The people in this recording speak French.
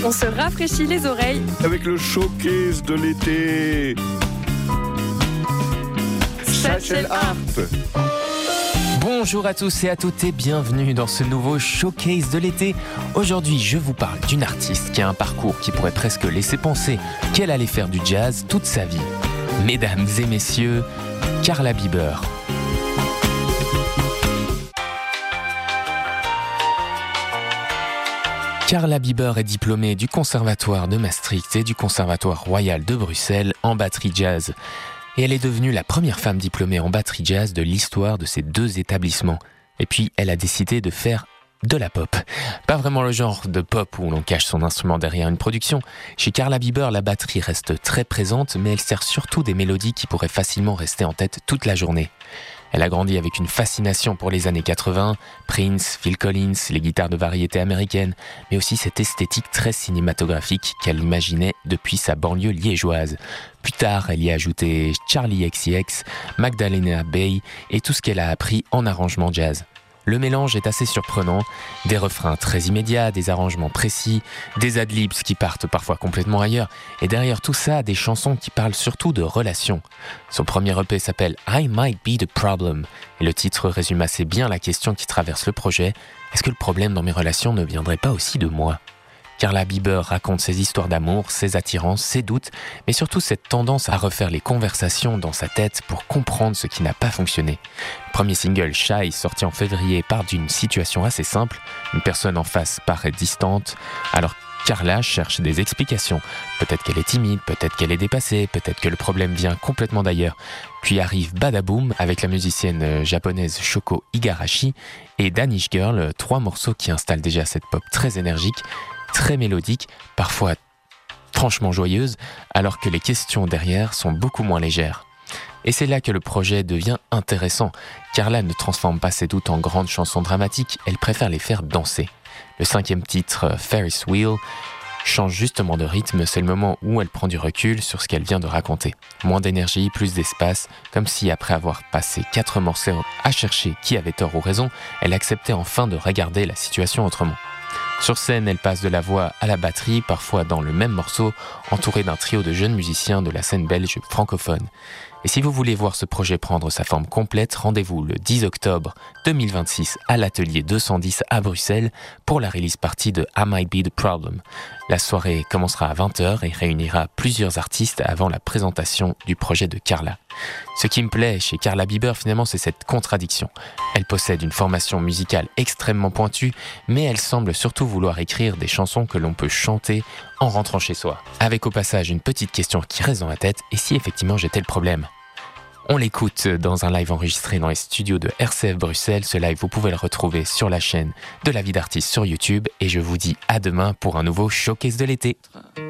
On se rafraîchit les oreilles avec le showcase de l'été. Satchel Art. Bonjour à tous et à toutes et bienvenue dans ce nouveau showcase de l'été. Aujourd'hui, je vous parle d'une artiste qui a un parcours qui pourrait presque laisser penser qu'elle allait faire du jazz toute sa vie. Mesdames et messieurs, Carla Bieber. Carla Bieber est diplômée du Conservatoire de Maastricht et du Conservatoire Royal de Bruxelles en batterie jazz. Et elle est devenue la première femme diplômée en batterie jazz de l'histoire de ces deux établissements. Et puis, elle a décidé de faire de la pop. Pas vraiment le genre de pop où l'on cache son instrument derrière une production. Chez Carla Bieber, la batterie reste très présente, mais elle sert surtout des mélodies qui pourraient facilement rester en tête toute la journée. Elle a grandi avec une fascination pour les années 80, Prince, Phil Collins, les guitares de variété américaines, mais aussi cette esthétique très cinématographique qu'elle imaginait depuis sa banlieue liégeoise. Plus tard, elle y a ajouté Charli XCX, Magdalena Bay et tout ce qu'elle a appris en arrangement jazz. Le mélange est assez surprenant, des refrains très immédiats, des arrangements précis, des ad-libs qui partent parfois complètement ailleurs, et derrière tout ça, des chansons qui parlent surtout de relations. Son premier EP s'appelle I Might Be the Problem, et le titre résume assez bien la question qui traverse le projet, est-ce que le problème dans mes relations ne viendrait pas aussi de moi ? Carla Bieber raconte ses histoires d'amour, ses attirances, ses doutes, mais surtout cette tendance à refaire les conversations dans sa tête pour comprendre ce qui n'a pas fonctionné. Le premier single, Shy, sorti en février, part d'une situation assez simple. Une personne en face paraît distante, alors Carla cherche des explications. Peut-être qu'elle est timide, peut-être qu'elle est dépassée, peut-être que le problème vient complètement d'ailleurs. Puis arrive Badaboom avec la musicienne japonaise Shoko Igarashi et Danish Girl, 3 morceaux qui installent déjà cette pop très énergique, très mélodique, parfois franchement joyeuse, alors que les questions derrière sont beaucoup moins légères. Et c'est là que le projet devient intéressant. Carla ne transforme pas ses doutes en grandes chansons dramatiques, elle préfère les faire danser. Le 5e titre, Ferris Wheel, change justement de rythme, c'est le moment où elle prend du recul sur ce qu'elle vient de raconter. Moins d'énergie, plus d'espace, comme si après avoir passé 4 morceaux à chercher qui avait tort ou raison, elle acceptait enfin de regarder la situation autrement. Sur scène, elle passe de la voix à la batterie, parfois dans le même morceau, entourée d'un trio de jeunes musiciens de la scène belge francophone. Et si vous voulez voir ce projet prendre sa forme complète, rendez-vous le 10 octobre 2026 à l'atelier 210 à Bruxelles pour la release party de I Might Be the Problem. La soirée commencera à 20h et réunira plusieurs artistes avant la présentation du projet de Carla. Ce qui me plaît chez Carla Bieber finalement, c'est cette contradiction. Elle possède une formation musicale extrêmement pointue, mais elle semble surtout vouloir écrire des chansons que l'on peut chanter en rentrant chez soi. Avec au passage une petite question qui reste dans la tête, et si effectivement j'étais le problème ? On l'écoute dans un live enregistré dans les studios de RCF Bruxelles. Ce live, vous pouvez le retrouver sur la chaîne de La Vie d'Artiste sur YouTube. Et je vous dis à demain pour un nouveau showcase de l'été.